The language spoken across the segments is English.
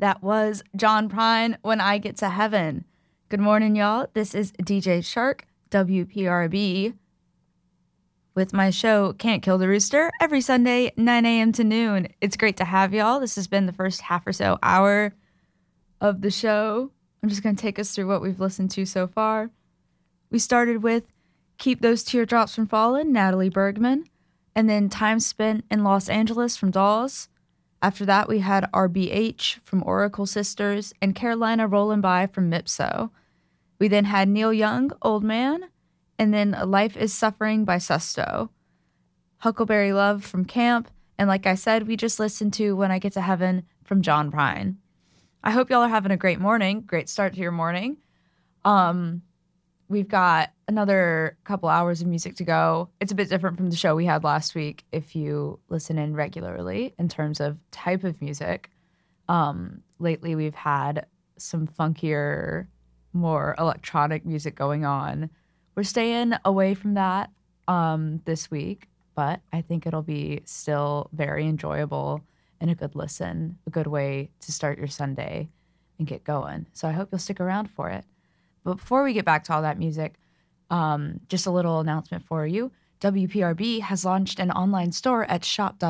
That was John Prine, When I Get to Heaven. Good morning, y'all. This is DJ Shark, WPRB, with my show Can't Kill the Rooster every Sunday, 9 a.m. to noon. It's great to have y'all. This has been the first half or so hour of the show. I'm just going to take us through what we've listened to so far. We started with Keep Those Teardrops from Falling, Natalie Bergman, and then Time Spent in Los Angeles from Dawes. After that, we had RBH from Oracle Sisters and Carolina Rollin' By from Mipso. We then had Neil Young, Old Man, and then Life is Suffering by Susto. Huckleberry Love from Camp, and like I said, we just listened to When I Get to Heaven from John Prine. I hope y'all are having a great morning, great start to your morning. We've got another couple hours of music to go. It's a bit different from the show we had last week if you listen in regularly in terms of type of music. Lately, we've had some funkier, more electronic music going on. We're staying away from that this week, but I think it'll be still very enjoyable and a good listen, a good way to start your Sunday and get going. So I hope you'll stick around for it. But before we get back to all that music, just a little announcement for you. WPRB has launched an online store at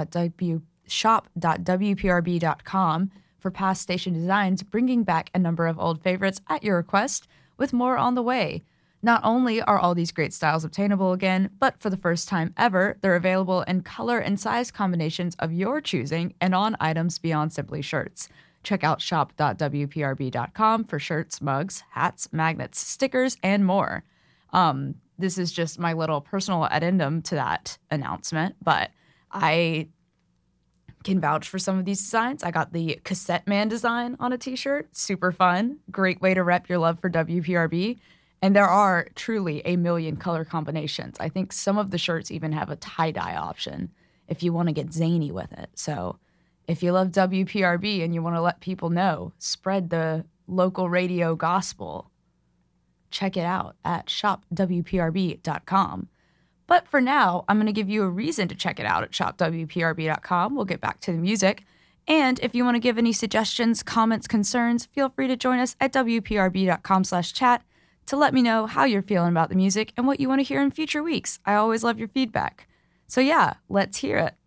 shop.wprb.com for past station designs, bringing back a number of old favorites at your request, with more on the way. Not only are all these great styles obtainable again, but for the first time ever, they're available in color and size combinations of your choosing and on items beyond simply shirts. Check out shop.wprb.com for shirts, mugs, hats, magnets, stickers, and more. This is just my little personal addendum to that announcement, but I can vouch for some of these designs. I got the Cassette Man design on a t-shirt. Super fun. Great way to rep your love for WPRB. And there are truly a million color combinations. I think some of the shirts even have a tie-dye option if you want to get zany with it. So if you love WPRB and you want to let people know, spread the local radio gospel, check it out at shopwprb.com. But for now, I'm going to give you a reason to check it out at shopwprb.com. We'll get back to the music. And if you want to give any suggestions, comments, concerns, feel free to join us at wprb.com/chat to let me know how you're feeling about the music and what you want to hear in future weeks. I always love your feedback. So yeah, let's hear it.